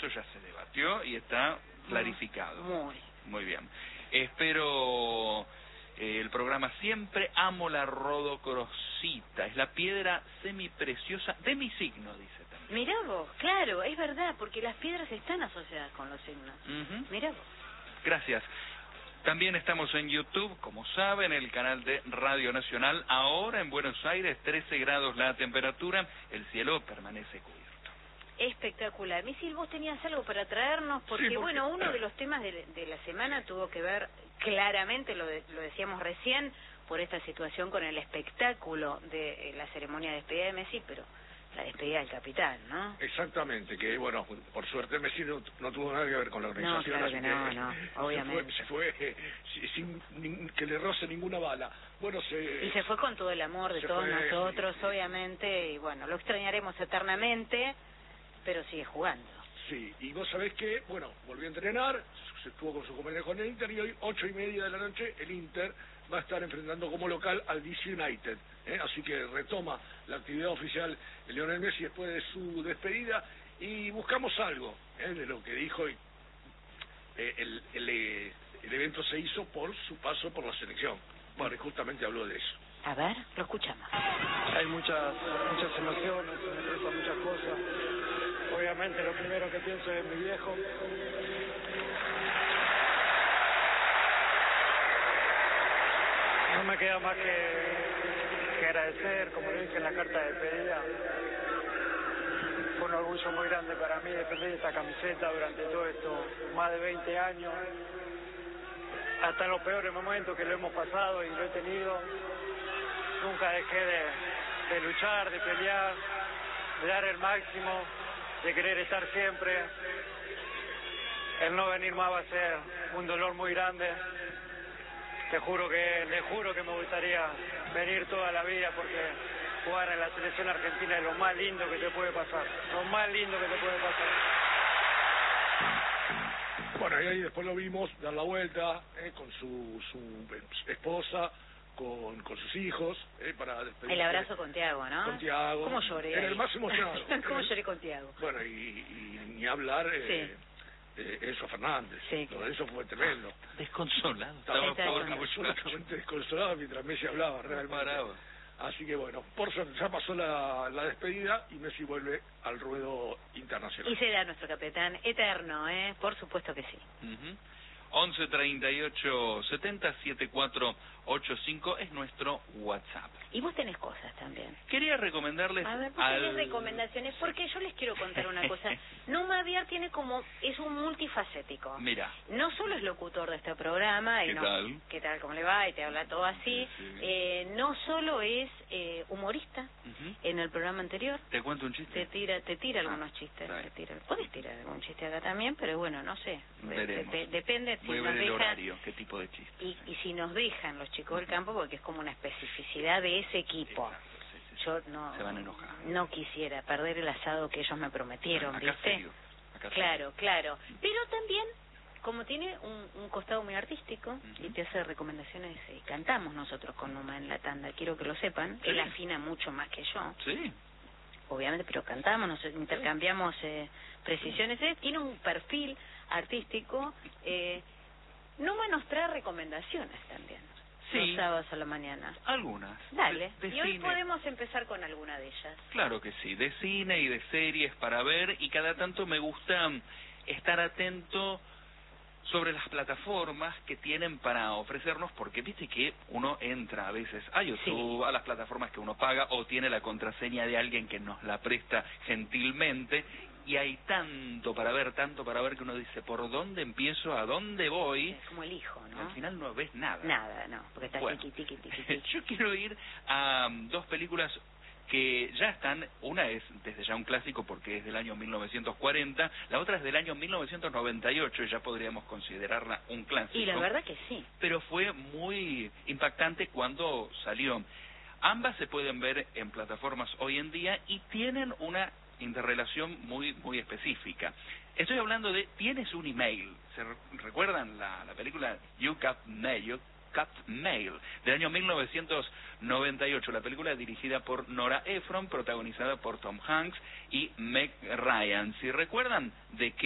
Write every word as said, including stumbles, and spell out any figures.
eso ya se debatió y está clarificado. Muy. Muy bien. Espero eh, el programa Siempre amo la rodocrosita. Es la piedra semipreciosa de mi signo, dice también. Mirá vos, claro, es verdad, porque las piedras están asociadas con los signos. Uh-huh. Mirá vos. Gracias. También estamos en YouTube, como saben, el canal de Radio Nacional. Ahora en Buenos Aires, trece grados la temperatura, el cielo permanece cubierto. Espectacular. Misil, vos tenías algo para traernos, porque, sí, porque... bueno, uno de los temas de, de la semana tuvo que ver claramente, lo, de, lo decíamos recién, por esta situación con el espectáculo de la ceremonia de despedida de Messi, pero la despedida del capitán, ¿no? Exactamente, que bueno, por suerte Messi no, no tuvo nada que ver con la organización. No, claro que no, no, obviamente. Se fue, se fue eh, sin, sin que le roce ninguna bala. Bueno, se... Y se fue con todo el amor de todos fue, nosotros, sí, obviamente, y bueno, lo extrañaremos eternamente, pero sigue jugando. Sí, y vos sabés que, bueno, volvió a entrenar, se estuvo con su compañero con el Inter, y hoy, ocho y media de la noche, el Inter va a estar enfrentando como local al D C United, ¿eh? Así que retoma la actividad oficial de Lionel Messi después de su despedida, y buscamos algo, ¿eh? De lo que dijo, eh, el, el, el evento se hizo por su paso por la selección. Bueno, y justamente habló de eso. A ver, lo escuchamos. Hay muchas, muchas emociones, me pasan muchas cosas. Obviamente lo primero que pienso es mi viejo. No me queda más que, que agradecer, como le dije en la carta de despedida. Fue un orgullo muy grande para mí defender esta camiseta durante todo esto, más de veinte años. Hasta en los peores momentos que lo hemos pasado y lo he tenido, nunca dejé de, de luchar, de pelear, de dar el máximo, de querer estar siempre. El no venir más va a ser un dolor muy grande. Te juro que, le juro que me gustaría venir toda la vida, porque jugar en la selección argentina es lo más lindo que te puede pasar, lo más lindo que te puede pasar. Bueno, y ahí después lo vimos dar la vuelta eh, con su, su esposa, con, con sus hijos, eh, para despedirse. El abrazo con Tiago, ¿no? Con Tiago. ¿Cómo lloré? Era el más emocionado. ¿Cómo lloré con Tiago? Bueno, y, y ni hablar eh, sí. eh, Enzo Fernández. Sí. Lo de eso fue tremendo. Desconsolado. Estaba Estaba absolutamente desconsolado mientras Messi hablaba, realmente. Así que bueno, por suerte ya pasó la, la despedida y Messi vuelve al ruedo internacional. Y será nuestro capitán eterno, ¿eh? Por supuesto que sí. Uh-huh. once treinta y ocho setenta setenta y cuatro ochenta y cinco es nuestro WhatsApp. Y vos tenés cosas también. Quería recomendarles... A ver, vos al... tenés recomendaciones, porque yo les quiero contar una cosa. Numa Aviar tiene como... es un multifacético. Mira. No solo es locutor de este programa... ¿Qué y no, tal? ¿Qué tal? ¿Cómo le va? Y te habla todo así. Sí, sí. Eh, no solo es eh, humorista. Uh-huh. En el programa anterior... ¿Te cuento un chiste? Te tira, te tira ah, algunos chistes. Te tira. Podés tirar algún chiste acá también, pero bueno, no sé. Veremos. De, de, depende si Voy a nos ver el deja, horario, qué tipo de chiste. Y, y si nos dejan los chicos del campo, porque es como una especificidad de ese equipo. Sí, sí, sí. Yo no, se van a enojar. No quisiera perder el asado que ellos me prometieron, acá ¿viste? Serio. Acá claro, serio. Claro. Pero también, como tiene un, un costado muy artístico, uh-huh. y te hace recomendaciones, eh, cantamos nosotros con Numa en la tanda, quiero que lo sepan, sí. Él afina mucho más que yo. Sí. Obviamente, pero cantamos, nos intercambiamos eh, precisiones. Él tiene un perfil artístico. Eh, Numa nos trae recomendaciones también. Sí. Los sábados a la mañana. Algunas. Dale. De, de y hoy cine. podemos empezar con alguna de ellas. Claro que sí, de cine y de series para ver, y cada tanto me gusta estar atento sobre las plataformas que tienen para ofrecernos, porque viste que uno entra a veces a YouTube, sí. a las plataformas que uno paga, o tiene la contraseña de alguien que nos la presta gentilmente, y hay tanto para ver, tanto para ver, que uno dice, ¿por dónde empiezo? ¿A dónde voy? Es como el hijo, ¿no? Y al final no ves nada. Nada, no, porque estás bueno, tiqui, tiqui, tiqui, tiqui. Yo quiero ir a um, dos películas que ya están. Una es desde ya un clásico porque es del año mil novecientos cuarenta, la otra es del año mil novecientos noventa y ocho, y ya podríamos considerarla un clásico. Y la verdad que sí. Pero fue muy impactante cuando salió. Ambas se pueden ver en plataformas hoy en día y tienen una interrelación muy muy específica. Estoy hablando de ¿Tienes un email? ¿Se recuerdan la, la película You Got Mail? You Got Mail, del año mil novecientos noventa y ocho, la película dirigida por Nora Ephron, protagonizada por Tom Hanks y Meg Ryan. Si recuerdan de qué